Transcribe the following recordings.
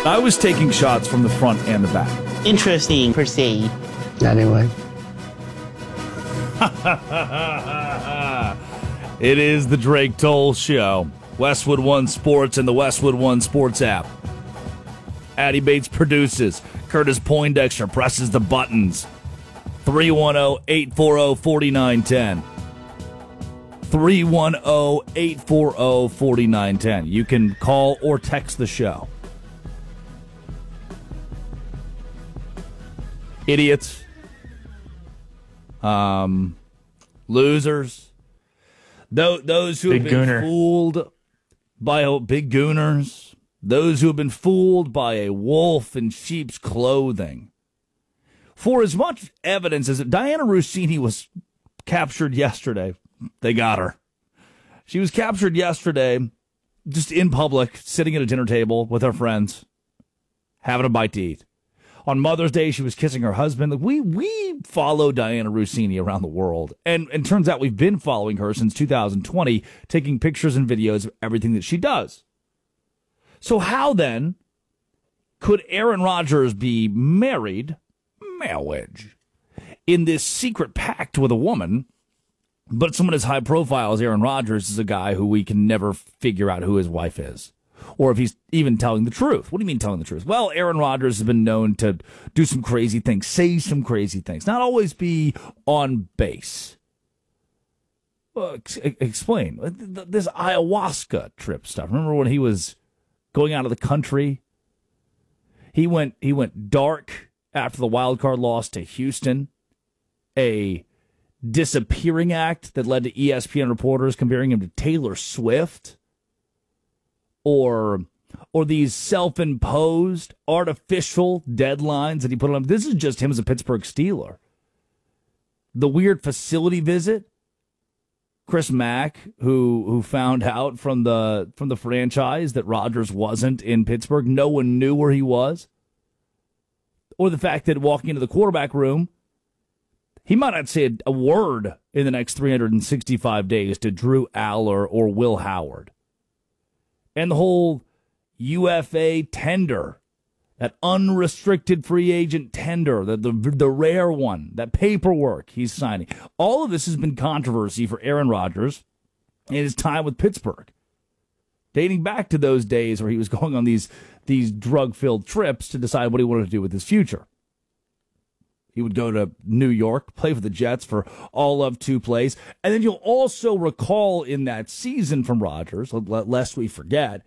I was taking shots from the front and the back. Interesting per se. Anyway. It is the Drake Toll Show. Westwood One Sports and the Westwood One Sports app. Addy Bates produces. Curtis Poindexter presses the buttons. 310-840-4910. 310-840-4910. You can call or text the show. Idiots. Losers. Those who have been fooled by big gooners. Those who have been fooled by a wolf in sheep's clothing. For as much evidence as Diana Rossini was captured yesterday, they got her. She was captured yesterday, just in public, sitting at a dinner table with her friends, having a bite to eat. On Mother's Day, she was kissing her husband. We follow Diana Rossini around the world, and turns out we've been following her since 2020, taking pictures and videos of everything that she does. So how, then, could Aaron Rodgers be married, marriage, in this secret pact with a woman, but someone as high profile as Aaron Rodgers is a guy who we can never figure out who his wife is, or if he's even telling the truth? What do you mean telling the truth? Well, Aaron Rodgers has been known to do some crazy things, say some crazy things, not always be on base. Well, explain. This ayahuasca trip stuff. Remember when he was going out of the country? He went dark after the wild card loss to Houston, a disappearing act that led to ESPN reporters comparing him to Taylor Swift, or these self-imposed artificial deadlines that he put on him. This is just him as a Pittsburgh Steeler. The weird facility visit. Chris Mack, who found out from the franchise that Rodgers wasn't in Pittsburgh, no one knew where he was. Or the fact that walking into the quarterback room, he might not say a word in the next 365 days to Drew Aller or Will Howard. And the whole UFA tender, that unrestricted free agent tender, the rare one, that paperwork he's signing. All of this has been controversy for Aaron Rodgers in his time with Pittsburgh, dating back to those days where he was going on these drug-filled trips to decide what he wanted to do with his future. He would go to New York, play for the Jets for all of 2 plays. And then you'll also recall in that season from Rodgers, lest we forget,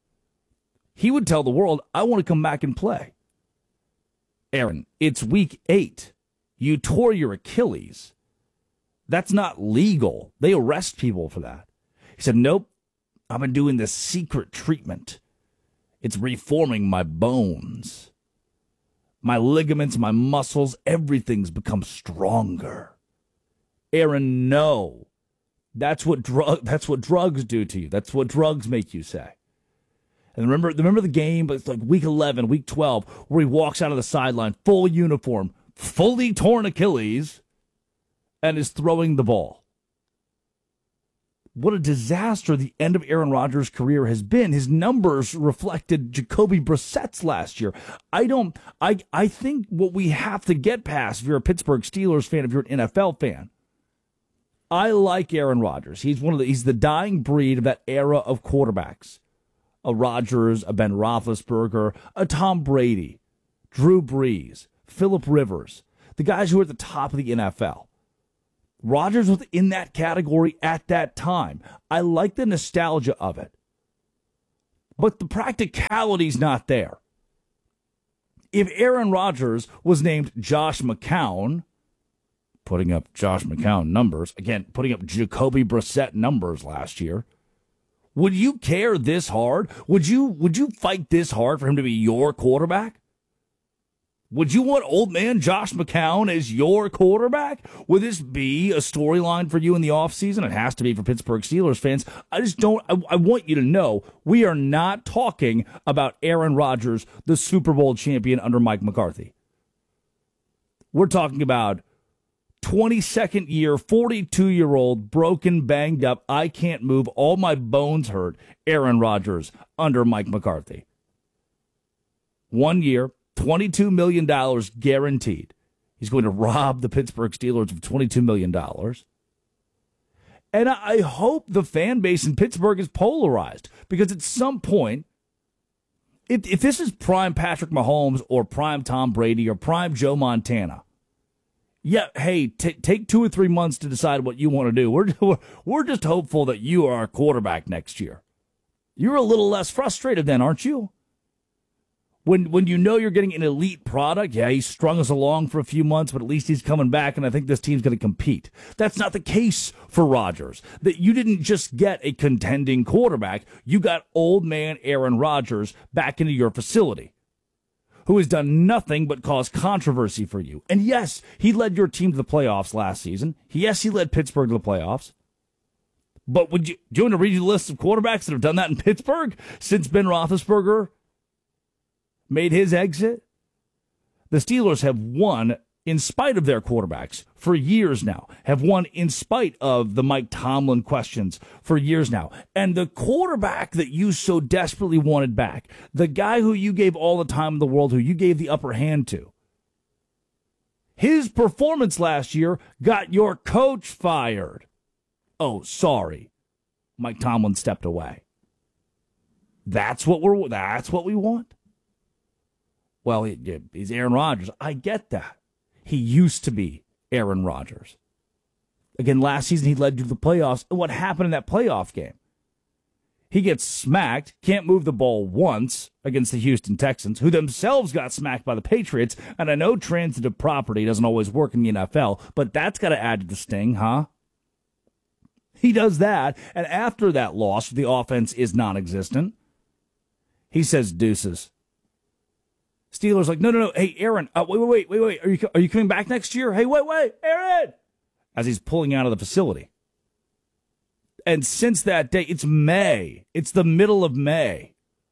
he would tell the world, I want to come back and play. Aaron, it's week 8. You tore your Achilles. That's not legal. They arrest people for that. He said, nope, I've been doing this secret treatment. It's reforming my bones. My ligaments, my muscles, everything's become stronger. Aaron, no. That's what drugs do to you. That's what drugs make you say. And remember the game, but it's like week 11, week 12, where he walks out of the sideline, full uniform, fully torn Achilles, and is throwing the ball. What a disaster the end of Aaron Rodgers' career has been. His numbers reflected Jacoby Brissett's last year. I think what we have to get past, if you're a Pittsburgh Steelers fan, if you're an NFL fan, I like Aaron Rodgers. He's the dying breed of that era of quarterbacks. A Rodgers, a Ben Roethlisberger, a Tom Brady, Drew Brees, Phillip Rivers, the guys who are at the top of the NFL. Rodgers was in that category at that time. I like the nostalgia of it. But the practicality's not there. If Aaron Rodgers was named Josh McCown, putting up Josh McCown numbers, again, putting up Jacoby Brissett numbers last year, would you care this hard? Would you fight this hard for him to be your quarterback? Would you want old man Josh McCown as your quarterback? Would this be a storyline for you in the offseason? It has to be for Pittsburgh Steelers fans. I want you to know we are not talking about Aaron Rodgers, the Super Bowl champion under Mike McCarthy. We're talking about 22nd year, 42-year-old, broken, banged up, I can't move, all my bones hurt, Aaron Rodgers under Mike McCarthy. 1 year, $22 million guaranteed. He's going to rob the Pittsburgh Steelers of $22 million. And I hope the fan base in Pittsburgh is polarized, because at some point, if this is prime Patrick Mahomes or prime Tom Brady or prime Joe Montana, yeah, hey, take 2 or 3 months to decide what you want to do. We're just hopeful that you are our quarterback next year. You're a little less frustrated then, aren't you? When you know you're getting an elite product, yeah, he strung us along for a few months, but at least he's coming back, and I think this team's going to compete. That's not the case for Rodgers. That you didn't just get a contending quarterback, you got old man Aaron Rodgers back into your facility, who has done nothing but cause controversy for you. And yes, he led your team to the playoffs last season. Yes, he led Pittsburgh to the playoffs. But do you want to read you the list of quarterbacks that have done that in Pittsburgh since Ben Roethlisberger made his exit? The Steelers have won in spite of their quarterbacks for years now, have won in spite of the Mike Tomlin questions for years now. And the quarterback that you so desperately wanted back, the guy who you gave all the time in the world, who you gave the upper hand to, his performance last year got your coach fired. Oh, sorry. Mike Tomlin stepped away. That's what we want? Well, he's Aaron Rodgers. I get that. He used to be Aaron Rodgers. Again, last season he led you to the playoffs. What happened in that playoff game? He gets smacked, can't move the ball once against the Houston Texans, who themselves got smacked by the Patriots. And I know transitive property doesn't always work in the NFL, but that's got to add to the sting, huh? He does that, and after that loss, the offense is non-existent. He says deuces. Steelers like, no. Hey, Aaron, wait. Are you coming back next year? Hey, wait, Aaron! As he's pulling out of the facility. And since that day, it's May. It's the middle of May.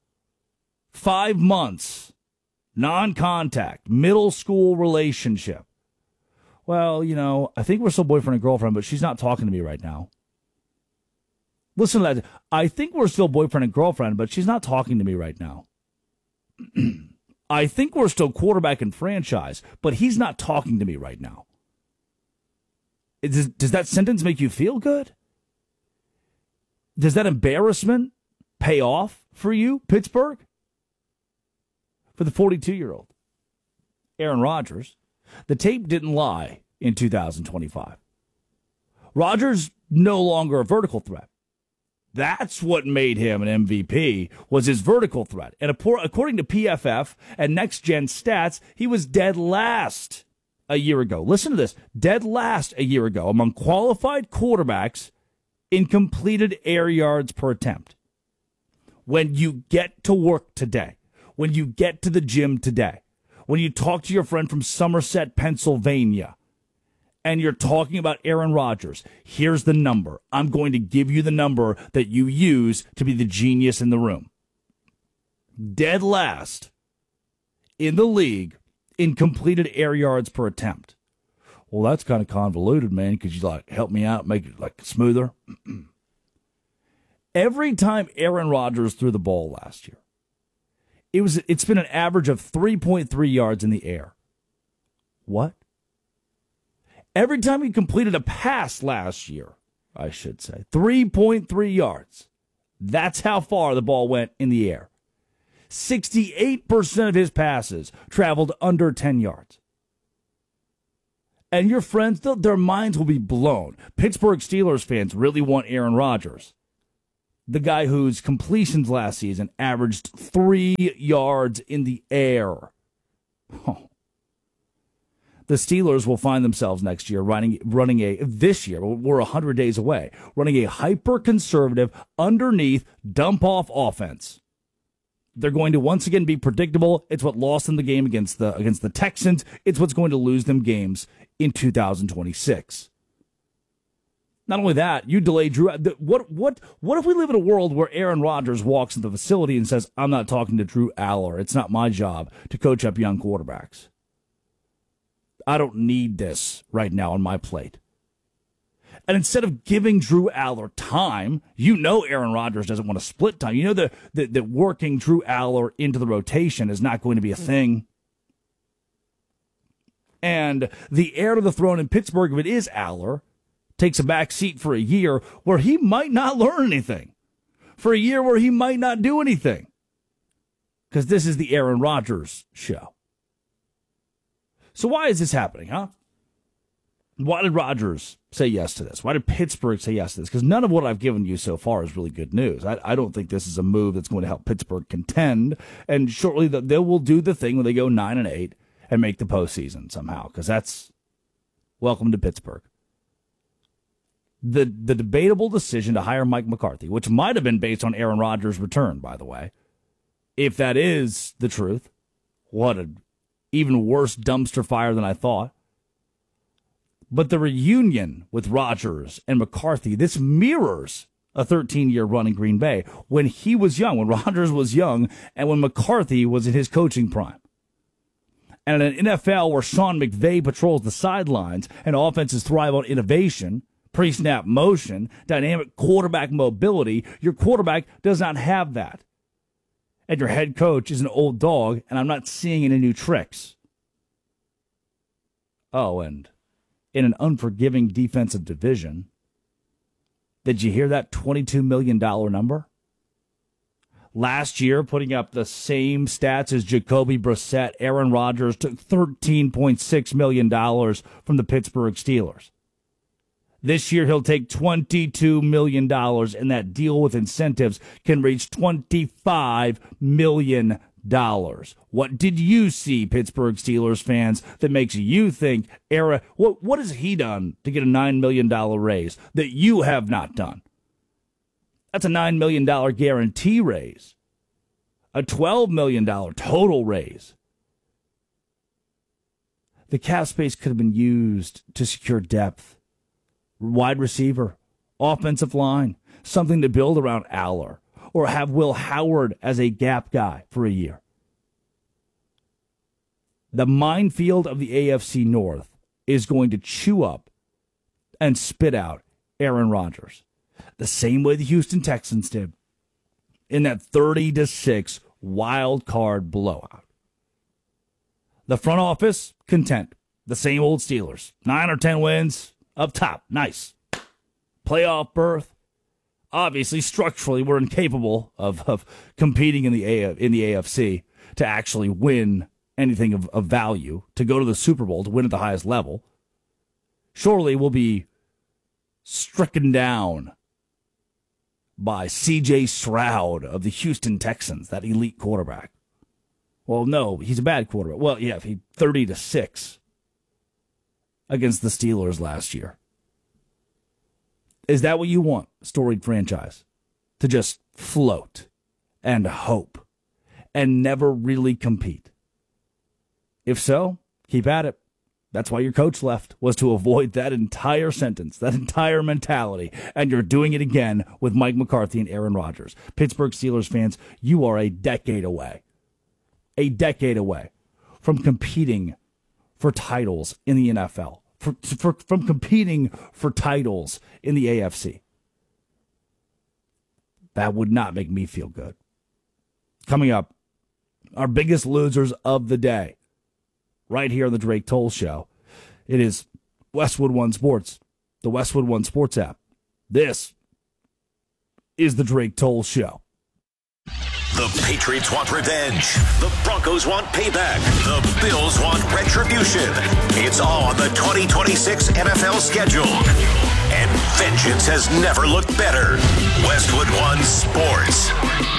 5 months. Non-contact. Middle school relationship. Well, I think we're still boyfriend and girlfriend, but she's not talking to me right now. Listen to that. I think we're still boyfriend and girlfriend, but she's not talking to me right now. I think we're still quarterback and franchise, but he's not talking to me right now. Does that sentence make you feel good? Does that embarrassment pay off for you, Pittsburgh? For the 42-year-old Aaron Rodgers, the tape didn't lie in 2025. Rodgers no longer a vertical threat. That's what made him an MVP, was his vertical threat. And according to PFF and Next Gen Stats, he was dead last a year ago. Listen to this. Dead last a year ago among qualified quarterbacks in completed air yards per attempt. When you get to work today, when you get to the gym today, when you talk to your friend from Somerset, Pennsylvania, and you're talking about Aaron Rodgers, here's the number. I'm going to give you the number that you use to be the genius in the room. Dead last in the league in completed air yards per attempt. Well, that's kind of convoluted, man. Could you help me out, make it smoother? Every time Aaron Rodgers threw the ball last year, it's been an average of 3.3 yards in the air. What? Every time he completed a pass last year, I should say, 3.3 yards. That's how far the ball went in the air. 68% of his passes traveled under 10 yards. And your friends, their minds will be blown. Pittsburgh Steelers fans really want Aaron Rodgers, the guy whose completions last season averaged 3 yards in the air. Oh. The Steelers will find themselves next year this year, we're 100 days away, running a hyper-conservative, underneath, dump-off offense. They're going to once again be predictable. It's what lost them the game against the Texans. It's what's going to lose them games in 2026. Not only that, you delay Drew. What if we live in a world where Aaron Rodgers walks into the facility and says, I'm not talking to Drew Aller. It's not my job to coach up young quarterbacks. I don't need this right now on my plate. And instead of giving Drew Aller time, Aaron Rodgers doesn't want to split time. You know that working Drew Aller into the rotation is not going to be a thing. And the heir to the throne in Pittsburgh, if it is Aller, takes a back seat for a year where he might not learn anything, for a year where he might not do anything, because this is the Aaron Rodgers show. So why is this happening, huh? Why did Rodgers say yes to this? Why did Pittsburgh say yes to this? Because none of what I've given you so far is really good news. I don't think this is a move that's going to help Pittsburgh contend, and shortly they will do the thing where they go 9-8 and make the postseason somehow, because that's welcome to Pittsburgh. The debatable decision to hire Mike McCarthy, which might have been based on Aaron Rodgers' return, by the way, if that is the truth, what an even worse dumpster fire than I thought. But the reunion with Rodgers and McCarthy, this mirrors a 13-year run in Green Bay when he was young, when Rodgers was young, and when McCarthy was in his coaching prime. And in an NFL where Sean McVay patrols the sidelines and offenses thrive on innovation, pre-snap motion, dynamic quarterback mobility, your quarterback does not have that. And your head coach is an old dog, and I'm not seeing any new tricks. Oh, and in an unforgiving defensive division, did you hear that $22 million number? Last year, putting up the same stats as Jacoby Brissett, Aaron Rodgers took $13.6 million from the Pittsburgh Steelers. This year, he'll take $22 million, and that deal with incentives can reach $25 million. What did you see, Pittsburgh Steelers fans, that makes you think, what has he done to get a $9 million raise that you have not done? That's a $9 million guarantee raise, a $12 million total raise. The cap space could have been used to secure depth. Wide receiver, offensive line, something to build around Aller, or have Will Howard as a gap guy for a year. The minefield of the AFC North is going to chew up and spit out Aaron Rodgers, the same way the Houston Texans did in that 30-6 wild card blowout. The front office, content. The same old Steelers, 9 or 10 wins. Up top, nice. Playoff berth. Obviously, structurally, we're incapable of competing in the AFC to actually win anything of value, to go to the Super Bowl, to win at the highest level. Surely we'll be stricken down by C.J. Stroud of the Houston Texans, that elite quarterback. Well, no, he's a bad quarterback. Well, yeah, he 30-6. Against the Steelers last year. Is that what you want, storied franchise? To just float and hope and never really compete? If so, keep at it. That's why your coach left, was to avoid that entire sentence, that entire mentality. And you're doing it again with Mike McCarthy and Aaron Rodgers. Pittsburgh Steelers fans, you are a decade away from competing for titles in the NFL, from competing for titles in the AFC. That would not make me feel good. Coming up, our biggest losers of the day, right here on the Drake Toll Show. It is Westwood One Sports, the Westwood One Sports app. This is the Drake Toll Show. The Patriots want revenge. The Broncos want payback. The Bills want retribution. It's all on the 2026 NFL schedule. And vengeance has never looked better. Westwood One Sports.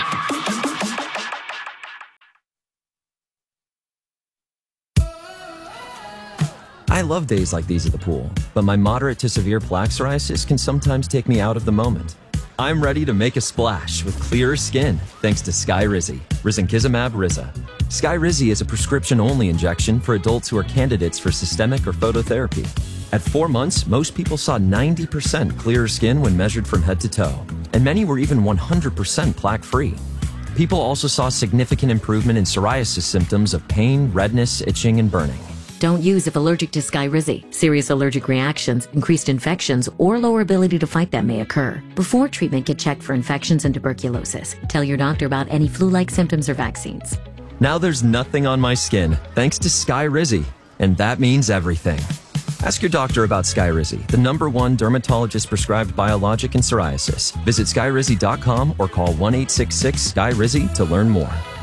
I love days like these at the pool, but my moderate to severe plaque psoriasis can sometimes take me out of the moment. I'm ready to make a splash with clearer skin thanks to Skyrizi, Risankizumab Riza. Skyrizi is a prescription-only injection for adults who are candidates for systemic or phototherapy. At 4 months, most people saw 90% clearer skin when measured from head to toe, and many were even 100% plaque-free. People also saw significant improvement in psoriasis symptoms of pain, redness, itching, and burning. Don't use if allergic to Skyrizi. Serious allergic reactions, increased infections, or lower ability to fight them may occur. Before treatment, get checked for infections and tuberculosis. Tell your doctor about any flu-like symptoms or vaccines. Now there's nothing on my skin, thanks to Skyrizi. And that means everything. Ask your doctor about Skyrizi, the #1 dermatologist-prescribed biologic in psoriasis. Visit skyrizi.com or call 1-866-SKYRIZI to learn more.